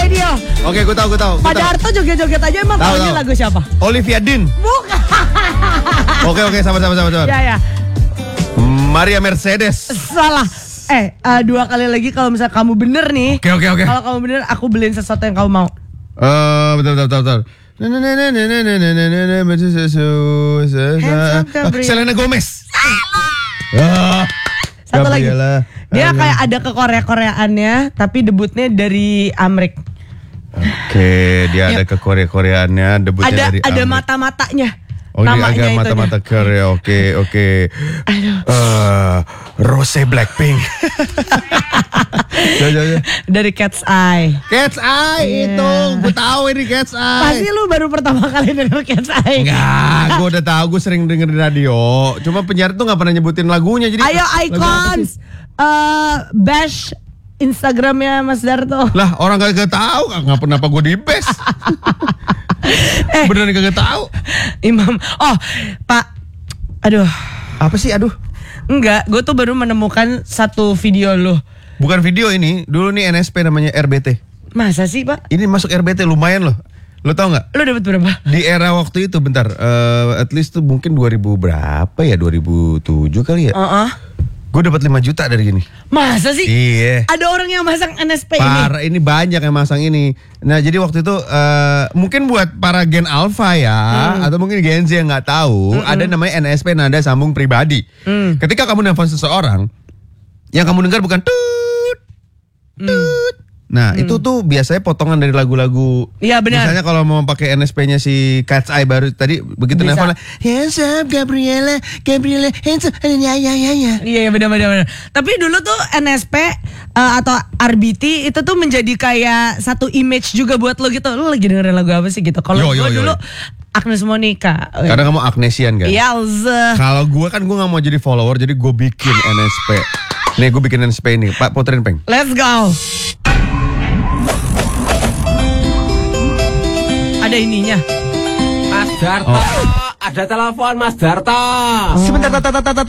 dia. Oke, gue tahu. Pak Darto joget-joget aja emang tahunya lagu siapa? Olivia Dean. Bukan. Oke, sabar. Ya. Maria Mercedes. Salah. 2 kali lagi kalau misalnya kamu bener nih. Oke. Kalau kamu bener, aku beliin sesuatu yang kamu mau. Betul. Selena Gomez. Satu lagi. Dia kayak ada ke Koreaannya, tapi debutnya dari Amrik. Oke, dia ada ke Koreaannya, debutnya dari Amrik. Ada mata-matanya. Oh, dia agak mata-mata Korea. Oke. Rose Blackpink. Dari Cat's Eye. Cat's Eye itu, gue tahu ini Cat's Eye. Pasti lu baru pertama kali denger Cat's Eye. Enggak, gue udah tahu, gue sering denger di radio. Cuma penyiar tuh nggak pernah nyebutin lagunya. Jadi ayo Icons, bash Instagramnya Mas Darto. Lah orang kagak tahu, nggak pernah apa gue di bash. Beneran kagak tahu. Imam, Pak, aduh. Apa sih aduh? Enggak, gue tuh baru menemukan satu video lo. Bukan video ini, dulu nih NSP namanya RBT. Masa sih Pak? Ini masuk RBT lumayan loh. Lo tau nggak? Lo dapet berapa? Di era waktu itu, bentar, at least tuh mungkin 2000 berapa ya? 2007 kali ya? Gue dapat 5 juta dari gini. Masa sih? Iya. Ada orang yang masang NSP ini banyak yang masang ini. Nah jadi waktu itu mungkin buat para Gen Alpha ya, atau mungkin Gen Z yang nggak tahu, ada namanya NSP, nada sambung pribadi. Ketika kamu nelfon seseorang, yang kamu dengar bukan tut. Nah itu tuh biasanya potongan dari lagu-lagu. Iya benar. Misalnya kalau mau pakai NSP-nya si Cat's Eye baru tadi, begitu nelfon, hands up Gabriela, hands up, ya. Iya benar. Tapi dulu tuh NSP atau RBT itu tuh menjadi kayak satu image juga buat lo gitu. Lo lagi dengerin lagu apa sih gitu? Kalau gue dulu Agnes Monica. Karena kamu Agnesian kan? Iya. Kalau gue kan gue nggak mau jadi follower, jadi gue bikin NSP. Nih gue bikin NSP ini, Pak puterin Peng. Let's go. Ada ininya. Mas Darto, ada telepon Mas Darto. Sebentar.